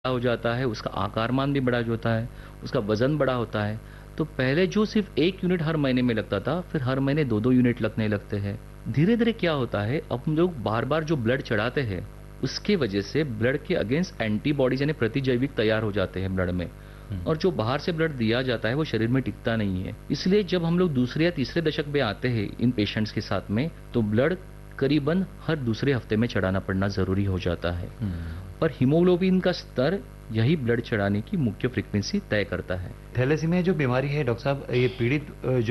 हो जाता है, उसका आकारमान भी बड़ा जो होता है, उसका वजन बड़ा होता है। तो पहले जो सिर्फ 1 यूनिट हर महीने में लगता था, फिर हर महीने 2-2 यूनिट लगने लगते हैं। धीरे-धीरे क्या होता है, अब हम लोग बार-बार जो ब्लड चढ़ाते हैं, उसके वजह से ब्लड के अगेंस्ट एंटीबॉडीज यानी प्रतिजैविक तैयार हो जाते हैं ब्लड में। और जो बाहर से ब्लड दिया जाता है वो शरीर में टिकता नहीं है। इसलिए जब हम लोग दूसरे या तीसरे दशक में आते हैं इन पेशेंट्स के साथ में, तो ब्लड करीबन हर दूसरे हफ्ते में चढ़ाना पड़ना जरूरी हो जाता है। और हीमोग्लोबिन का स्तर यही ब्लड चढ़ाने की मुख्य फ्रीक्वेंसी तय करता है। थैलेसीमिया जो बीमारी है डॉक्टर साहब, ये पीड़ित जो